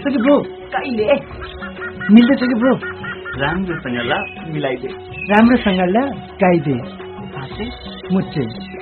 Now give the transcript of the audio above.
कि ब्रो? कहिले मिल्दैछ कि ब्रो? राम्रोसँग ल मिलाइदे। राम्रोसँग ल गाइदे। हाँसे मुच्छे